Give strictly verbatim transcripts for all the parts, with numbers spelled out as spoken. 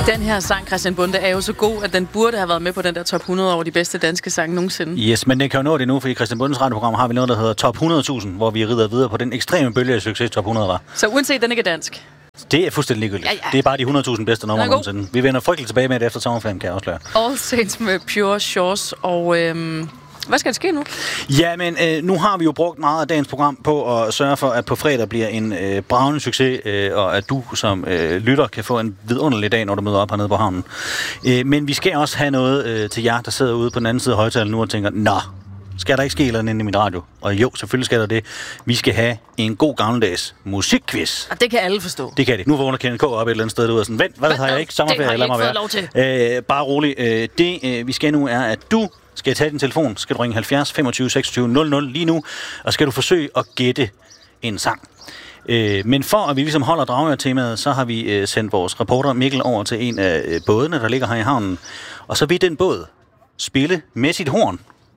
Den her sang, Christian Bonde, er jo så god, at den burde have været med på den der top hundrede over de bedste danske sange nogensinde. Yes, men det kan jo nå det nu, fordi i Christian Bundes radioprogram har vi noget, der hedder Top hundrede tusind, hvor vi rider videre på den ekstreme bølge af succes, Top hundrede var. Så uanset den ikke er dansk? Det er fuldstændig ligegyldigt. Ja, ja. Det er bare de hundrede tusind bedste numre nogensinde. Vi vender frygteligt tilbage med det efter sommerferien, kan jeg afsløre. All Saints med Pure Shores, og øhm, hvad skal der ske nu? Ja, men øh, nu har vi jo brugt meget af dagens program på at sørge for, at på fredag bliver en øh, bravende succes, øh, og at du som øh, lytter kan få en vidunderlig dag, når du møder op hernede på havnen. Øh, men vi skal også have noget øh, til jer, der sidder ude på den anden side af højtalen nu og tænker, nå, skal der ikke ske eller andet inde i mit radio? Og jo, selvfølgelig skal der det. Vi skal have en god gammeldags musikquiz. Og det kan alle forstå. Det kan de. Nu vågner Kenneth K. op et eller andet sted derude og sådan, vent, hvad, hvad har jeg ikke? Sommerferie, det har jeg ikke fået lov til. Øh, bare rolig. Øh, det øh, vi skal nu er, at du skal tage din telefon, skal du ringe halvfjerds femogtyve seksogtyve nul nul lige nu, og skal du forsøge at gætte en sang. Øh, men for at vi ligesom holder Dragør-temaet, så har vi øh, sendt vores reporter Mikkel over til en af øh, bådene, der ligger her i havnen. Og så vil den båd spille med sit horn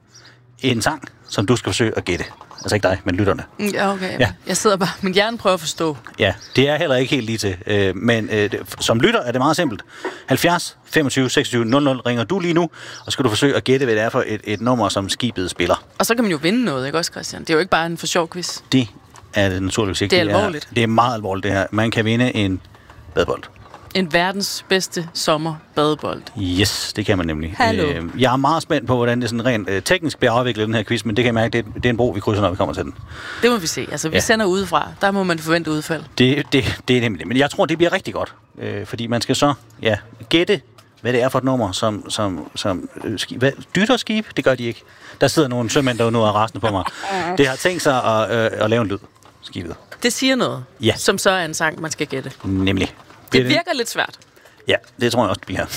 en sang, som du skal forsøge at gætte. Altså ikke dig, men lytterne. Ja, okay. Ja. Jeg sidder bare, min hjerne prøver at forstå. Ja, det er heller ikke helt lige til. Øh, men øh, som lytter er det meget simpelt. halvfjerds femogtyve seksogtyve nul nul ringer du lige nu, og skal du forsøge at gætte, hvad det er for et, et nummer, som skibet spiller. Og så kan man jo vinde noget, ikke også, Christian? Det er jo ikke bare en for sjov quiz. Det er det naturligvis ikke. Det er alvorligt. Det er, det er meget alvorligt, det her. Man kan vinde en badebold. En verdens bedste sommerbadebold. Yes, det kan man nemlig. Hallo. Øh, jeg er meget spændt på, hvordan det sådan rent øh, teknisk bliver afviklet, den her quiz, men det kan jeg mærke, det, det er en bro, vi krydser, når vi kommer til den. Det må vi se. Altså, vi ja. sender udefra. Der må man forvente udfald. Det, det, det er nemlig det. Men jeg tror, det bliver rigtig godt. Øh, fordi man skal så ja, gætte, hvad det er for et nummer, som, som, som øh, skib, hvad, dytter skib? Det gør de ikke. Der sidder nogle sømænd, der nu er rasende på mig. Det har tænkt sig at, øh, at lave en lyd, skibet. Det siger noget, ja. Som så er en sang, man skal gætte. Nemlig. Det virker lidt svært. Ja, det tror jeg også, det bliver.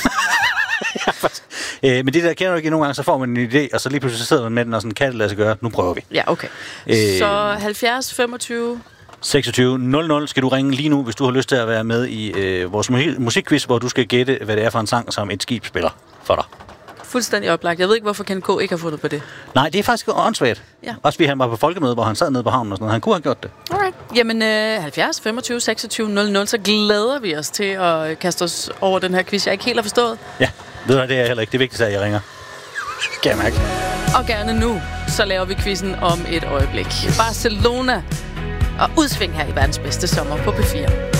øh, men det der kender du ikke nogle gange, så får man en idé, og så lige pludselig sidder man med den, og sådan, kan det lade sig gøre? Nu prøver vi. Ja, okay. Øh, så halvfjerds femogtyve seksogtyve nul nul skal du ringe lige nu, hvis du har lyst til at være med i øh, vores musikquiz, hvor du skal gætte, hvad det er for en sang, som et skib spiller for dig. Fuldstændig oplagt. Jeg ved ikke, hvorfor Kenneth K. ikke har fundet på det. Nej, det er faktisk åndssvagt. Ja. Også fordi han var på folkemøde, hvor han sad nede på havnen og sådan noget. Han kunne have gjort det. Alright. Jamen, øh, halvfjerds femogtyve seksogtyve nul nul, så glæder vi os til at kaste os over den her quiz. Jeg ikke helt har forstået. Ja, ved du, det er jeg heller ikke. Det vigtigste er, at jeg ringer. Kan jeg mærke. Og gerne nu, så laver vi quizzen om et øjeblik. Barcelona og udsving her i verdens bedste sommer på P fire.